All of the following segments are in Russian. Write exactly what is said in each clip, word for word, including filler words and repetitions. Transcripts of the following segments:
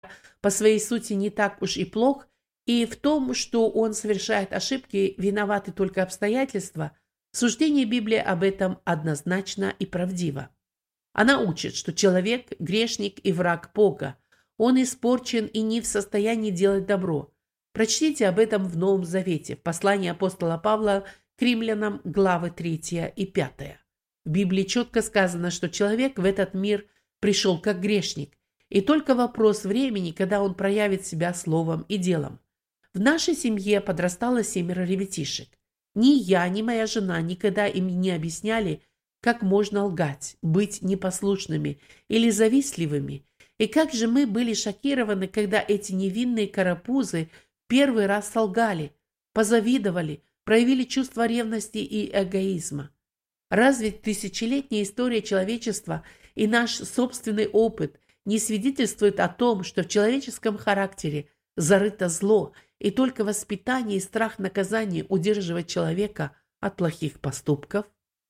по своей сути не так уж и плох, и в том, что он совершает ошибки, виноваты только обстоятельства, суждение Библии об этом однозначно и правдиво. Она учит, что человек – грешник и враг Бога. Он испорчен и не в состоянии делать добро. Прочтите об этом в Новом Завете, в послании апостола Павла к римлянам, главы третья и пятая. В Библии четко сказано, что человек в этот мир пришел как грешник, и только вопрос времени, когда он проявит себя словом и делом. В нашей семье подрастало семеро ребятишек. Ни я, ни моя жена никогда им не объясняли, как можно лгать, быть непослушными или завистливыми. И как же мы были шокированы, когда эти невинные карапузы первый раз солгали, позавидовали, проявили чувство ревности и эгоизма. Разве тысячелетняя история человечества и наш собственный опыт не свидетельствует о том, что в человеческом характере зарыто зло, и только воспитание и страх наказания удерживает человека от плохих поступков?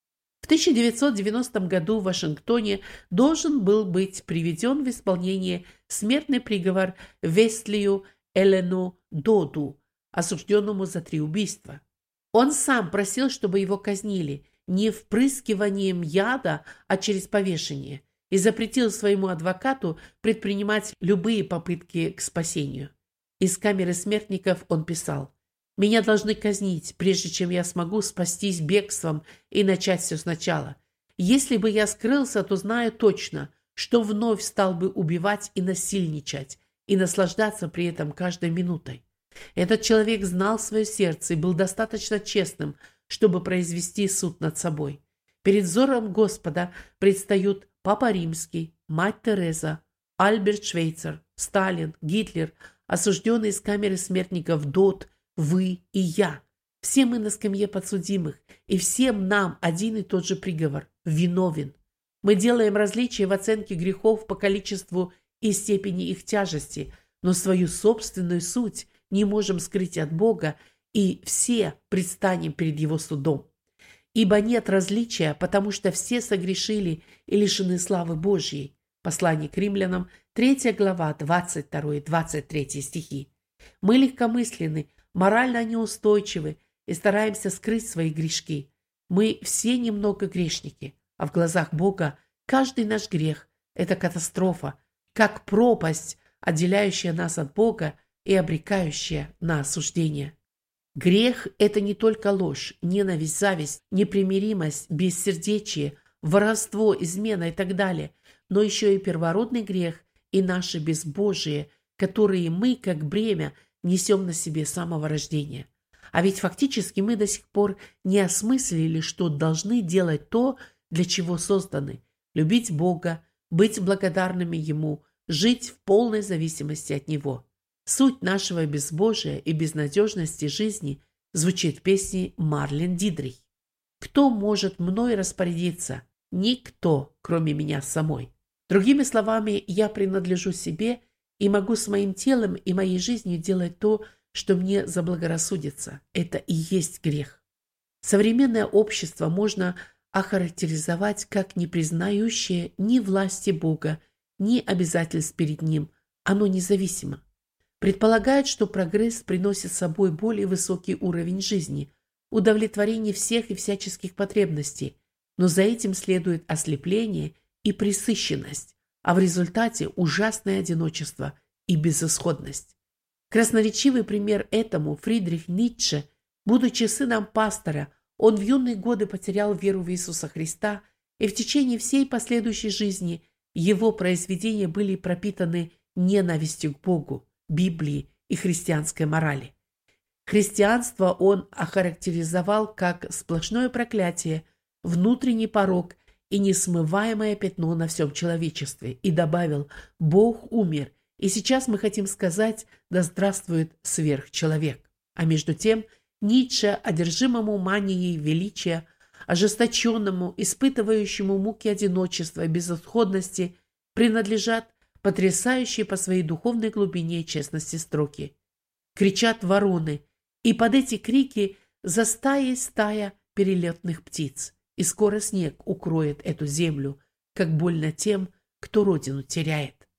В тысяча девятьсот девяностом году в Вашингтоне должен был быть приведен в исполнение смертный приговор Веслию Элену Доду, осужденному за три убийства. Он сам просил, чтобы его казнили не впрыскиванием яда, а через повешение, и запретил своему адвокату предпринимать любые попытки к спасению. Из камеры смертников он писал: «Меня должны казнить, прежде чем я смогу спастись бегством и начать все сначала. Если бы я скрылся, то знаю точно, что вновь стал бы убивать и насильничать, и наслаждаться при этом каждой минутой». Этот человек знал свое сердце и был достаточно честным, чтобы произвести суд над собой. Перед взором Господа предстают Папа Римский, мать Тереза, Альберт Швейцер, Сталин, Гитлер, осужденный из камеры смертников Дод, вы и я. Все мы на скамье подсудимых, и всем нам один и тот же приговор – виновен. Мы делаем различия в оценке грехов по количеству и степени их тяжести, но свою собственную суть не можем скрыть от Бога, и все предстанем перед Его судом. Ибо нет различия, потому что все согрешили и лишены славы Божьей. Послание к римлянам, третья глава, двадцать второй и двадцать третий стихи. Мы легкомысленны, морально неустойчивы и стараемся скрыть свои грешки. Мы все немного грешники, а в глазах Бога каждый наш грех – это катастрофа, как пропасть, отделяющая нас от Бога и обрекающая на осуждение. Грех – это не только ложь, ненависть, зависть, непримиримость, бессердечие, воровство, измена и так далее, но еще и первородный грех и наше безбожие, которые мы, как бремя, несем на себе с самого рождения. А ведь фактически мы до сих пор не осмыслили, что должны делать то, для чего созданы – любить Бога, быть благодарными Ему, жить в полной зависимости от Него. Суть нашего безбожия и безнадежности жизни звучит в песне Марлен Дитрих. «Кто может мной распорядиться? Никто, кроме меня самой». Другими словами, я принадлежу себе и могу с моим телом и моей жизнью делать то, что мне заблагорассудится. Это и есть грех. Современное общество можно охарактеризовать как не признающее ни власти Бога, ни обязательств перед Ним. Оно независимо. Предполагает, что прогресс приносит с собой более высокий уровень жизни, удовлетворение всех и всяческих потребностей, но за этим следует ослепление и пресыщенность, а в результате ужасное одиночество и безысходность. Красноречивый пример этому Фридрих Ницше. Будучи сыном пастора, он в юные годы потерял веру в Иисуса Христа, и в течение всей последующей жизни его произведения были пропитаны ненавистью к Богу, Библии и христианской морали. Христианство он охарактеризовал как сплошное проклятие, внутренний порок и несмываемое пятно на всем человечестве, и добавил: «Бог умер, и сейчас мы хотим сказать: да здравствует сверхчеловек». А между тем Ницше, одержимому манией величия, ожесточенному, испытывающему муки одиночества и безысходности, принадлежат потрясающие по своей духовной глубине и честности строки. Кричат вороны, и под эти крики за стаей стая перелетных птиц, и скоро снег укроет эту землю, как больно тем, кто родину теряет.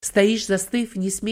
Стоишь, застыв, не смея